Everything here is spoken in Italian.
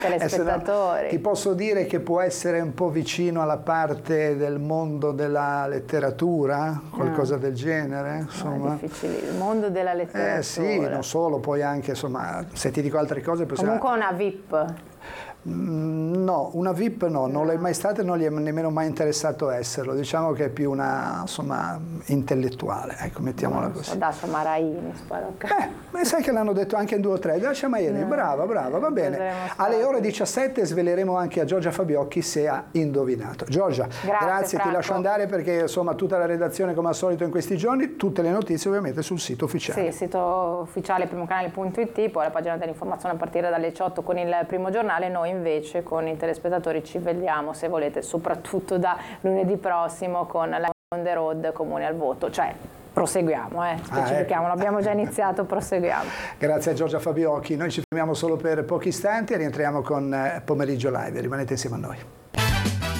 telespettatori. Ti posso dire che può essere un po' vicino alla parte del mondo della letteratura, qualcosa del genere, insomma. È difficile, il mondo della letteratura. Sì, non solo, poi anche, insomma, se ti dico altre cose... Comunque una VIP. No, una VIP no, non l'è mai stata e non gli è nemmeno mai interessato esserlo, diciamo che è più una, insomma, intellettuale, ecco, mettiamola così. Dasha Maraini, sparo. Ma sai che l'hanno detto anche in 2 o 3, Dasha Maraini, brava, va bene. Alle ore 17 sveleremo anche a Giorgia Fabiocchi se ha indovinato. Giorgia, grazie Franco. Ti lascio andare perché insomma tutta la redazione come al solito in questi giorni, tutte le notizie ovviamente sul sito ufficiale. Sì, il sito ufficiale primocanale.it, poi la pagina dell'informazione a partire dalle 18 con il primo giornale. Noi invece con i telespettatori ci vediamo, se volete, soprattutto da lunedì prossimo con la On the Road Comune al Voto, cioè proseguiamo, specifichiamo, l'abbiamo già iniziato, proseguiamo. Grazie a Giorgia Fabiocchi, noi ci fermiamo solo per pochi istanti e rientriamo con Pomeriggio Live, rimanete insieme a noi.